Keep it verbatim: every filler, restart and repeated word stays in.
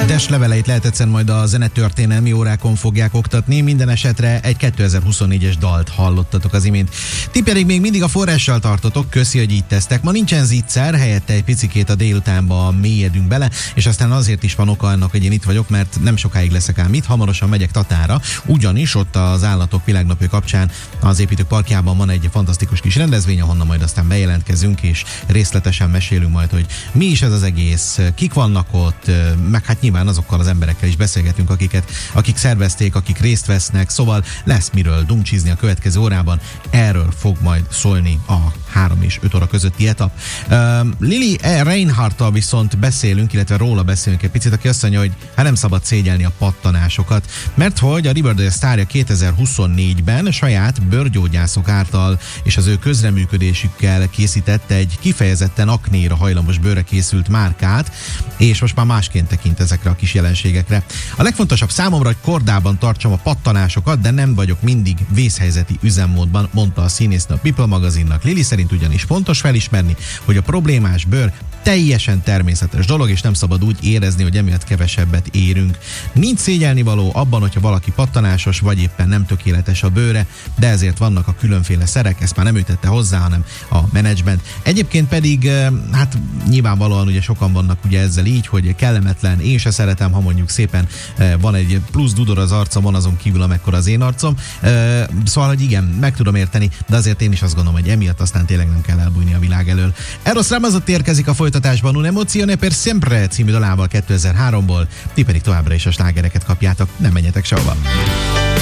Dash leveleit lehet egyszerűen majd a zenetörténelmi órákon fogják oktatni. Minden esetre egy kétezer-huszonnégyes dalt hallottatok az imént. Ti pedig még mindig a forrással tartotok, köszi, hogy így tesztek. Ma nincsen zicser, helyette egy picikét a délutánba mélyedünk bele, és aztán azért is van oka annak, hogy én itt vagyok, mert nem sokáig leszek ám itt, hamarosan megyek Tatára, ugyanis ott az Állatok Világnapja kapcsán az Építők Parkjában van egy fantasztikus kis rendezvény, ahonnan majd aztán bejelentkezünk, és részletesen mesélünk majd, hogy mi is ez az egész, kik vannak ott, meg hát nyilván azokkal az emberekkel is beszélgetünk, akiket, akik szervezték, akik részt vesznek, szóval lesz miről dumcsizni a következő órában, erről fog majd szólni a három és öt óra közötti etap. Uh, Lili Reinhardttal viszont beszélünk, illetve róla beszélünk egy picit, aki azt mondja, hogy hát nem szabad szégyelni a pattanásokat, mert hogy a Riverdale sztárja kétezer-huszonnégyben saját bőrgyógyászok által és az ő közreműködésükkel készített egy kifejezetten aknéra hajlamos bőrre készült márkát, és most már másként tekint ezekre a kis jelenségekre. A legfontosabb számomra, hogy kordában tartsam a pattanásokat, de nem vagyok mindig vészhelyzeti üzemmódban, mondta a színésznő a People magazinnak. Lili szerint ugyanis fontos felismerni, hogy a problémás bőr teljesen természetes dolog, és nem szabad úgy érezni, hogy emiatt kevesebbet érünk. Nincs szégyelnivaló abban, hogyha valaki pattanásos, vagy éppen nem tökéletes a bőre, de ezért vannak a különféle szerek, ezt már nem ő tette hozzá, hanem a menedzsment. Egyébként pedig, hát nyilvánvalóan ugye sokan vannak ugye ezzel így, hogy kellemetlen, én se szeretem, ha mondjuk szépen van egy plusz dudor az arcomon, azon kívül amekkora az én arcom. Szóval, hogy igen, meg tudom érteni, de azért én is azt gondolom, hogy emiatt aztán tényleg nem kell elbújni a világ elől. Eros Ramazzotti érkezik a folytatásban Un'emozione per sempre című dalával kétezer-háromból, ti pedig továbbra is a slágereket kapjátok, nem menjetek sehova.